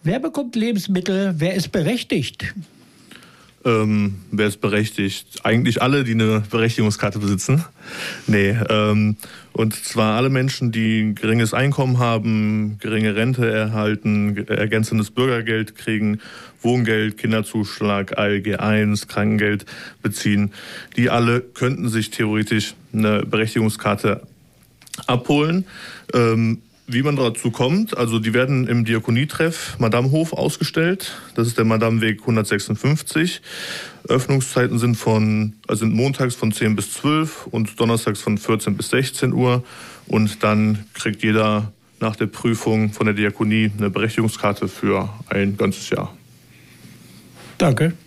Wer bekommt Lebensmittel? Wer ist berechtigt? Wer ist berechtigt? Eigentlich alle, die eine Berechtigungskarte besitzen. Nee, und zwar alle Menschen, die ein geringes Einkommen haben, geringe Rente erhalten, ergänzendes Bürgergeld kriegen, Wohngeld, Kinderzuschlag, ALG 1, Krankengeld beziehen. Die alle könnten sich theoretisch eine Berechtigungskarte abholen. Wie man dazu kommt, also die werden im Diakonietreff Madammhof ausgestellt. Das ist der Madammenweg 156. Öffnungszeiten sind montags von 10 bis 12 und donnerstags von 14 bis 16 Uhr. Und dann kriegt jeder nach der Prüfung von der Diakonie eine Berechtigungskarte für ein ganzes Jahr. Danke.